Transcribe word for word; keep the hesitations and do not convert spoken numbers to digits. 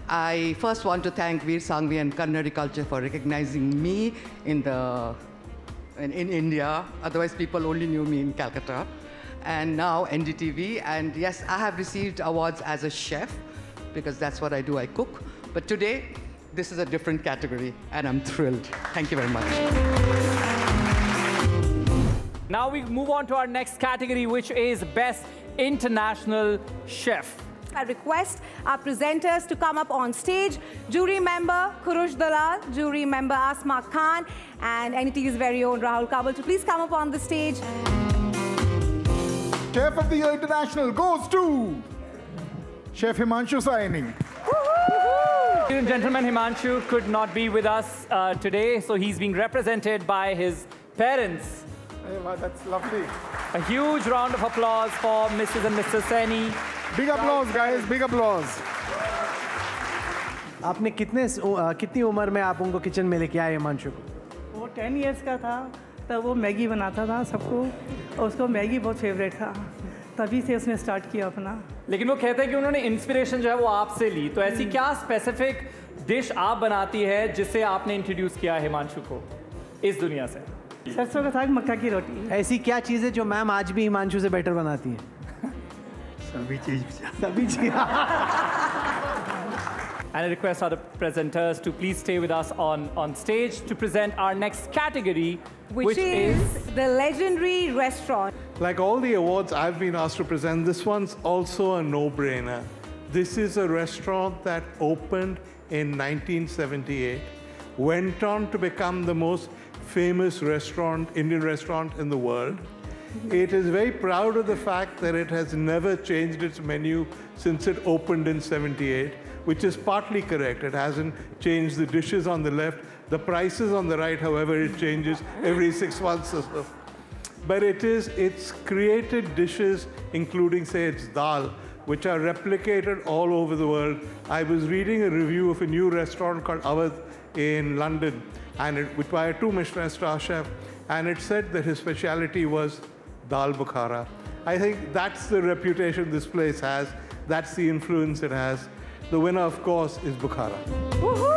I first want to thank Veer Sangvi and Kannadi Culture for recognizing me in, the, in, in India. Otherwise, people only knew me in Calcutta. And now N D T V. And yes, I have received awards as a chef, because that's what I do, I cook. But today, this is a different category, and I'm thrilled. Thank you very much. Now we move on to our next category, which is Best International Chef. I request our presenters to come up on stage. Jury member Khurush Dalal, jury member Asma Khan, and N D T V's very own Rahul Kabul to please come up on the stage. Chef of the Year International goes to Chef Himanshu Saini. Ladies and gentlemen, Himanshu could not be with us uh, today, so he's being represented by his parents. Hey, wow, that's lovely. A huge round of applause for Missus and Mister Saini. Big applause, guys. Big applause. आपने कितने कितनी उम्र में आप उनको kitchen में लेके आए हिमांशु को? वो टेन इयर्स का था, तब वो मैगी बनाता था सबको, और उसको मैगी बहुत फेवरेट था, तभी से उसने स्टार्ट किया अपना। लेकिन वो कहते हैं कि उन्होंने इंस्पिरेशन जो है वो आपसे ली, तो ऐसी क्या स्पेसिफिक डिश आप बनाती है जिससे आपने इंट्रोड्यूस किया हिमांशु को इस दुनिया से? सरसों का साग, मक्का की रोटी। ऐसी क्या चीज़ है जो मैम आज भी हिमांशु से बेटर बनाती है? सभी चीज़ सभी चीज़। And I request our presenters to please stay with us on, on stage to present our next category, which, which is, is the legendary restaurant. Like all the awards I've been asked to present, this one's also a no-brainer. This is a restaurant that opened in nineteen seventy-eight, went on to become the most famous restaurant, Indian restaurant in the world. It is very proud of the fact that it has never changed its menu since it opened in seventy-eight, which is partly correct. It hasn't changed the dishes on the left. The prices on the right, however, it changes every six months or so. But it is, it's created dishes, including, say, its dal, which are replicated all over the world. I was reading a review of a new restaurant called Awadh in London, and it, which by a two Michelin star chef, and it said that his speciality was dal bukhara. I think that's the reputation this place has. That's the influence it has. The winner, of course, is Bukhara. Woohoo!